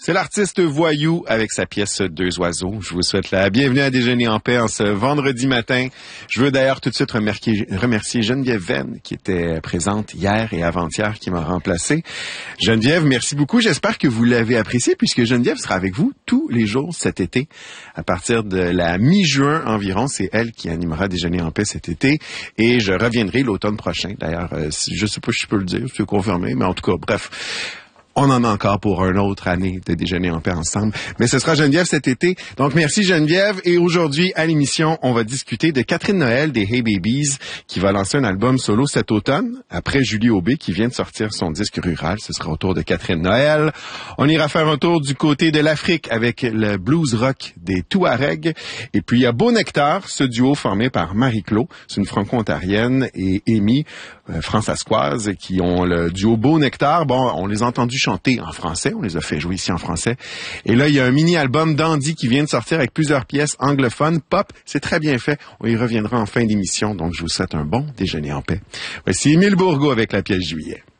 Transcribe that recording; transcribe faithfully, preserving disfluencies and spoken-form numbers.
C'est l'artiste Voyou avec sa pièce Deux oiseaux. Je vous souhaite la bienvenue à Déjeuner en paix en ce vendredi matin. Je veux d'ailleurs tout de suite remercier, remercier Geneviève Venn qui était présente hier et avant-hier qui m'a remplacé. Geneviève, merci beaucoup. J'espère que vous l'avez apprécié puisque Geneviève sera avec vous tous les jours cet été. À partir de la mi-juin environ, c'est elle qui animera Déjeuner en paix cet été et je reviendrai l'automne prochain. D'ailleurs, euh, je sais pas si je peux le dire, c'est confirmé, mais en tout cas, bref. On en a encore pour une autre année de Déjeuner en paix ensemble. Mais ce sera Geneviève cet été. Donc, merci Geneviève. Et aujourd'hui, à l'émission, on va discuter de Catherine Noël des Hey Babies qui va lancer un album solo cet automne, après Julie Aubé qui vient de sortir son disque rural. Ce sera au tour de Catherine Noël. On ira faire un tour du côté de l'Afrique avec le blues rock des Touaregs. Et puis, il y a Beau Nectar, ce duo formé par Marie-Claude, c'est une franco-ontarienne, et Amy, euh, françaiscoise, qui ont le duo Beau Nectar. Bon, on les a entendus chanter en français, on les a fait jouer ici en français. Et là, il y a un mini-album d'Andy qui vient de sortir avec plusieurs pièces anglophones, pop, c'est très bien fait. On y reviendra en fin d'émission, donc je vous souhaite un bon Déjeuner en paix. Voici Émile Bourgault avec la pièce Juillet.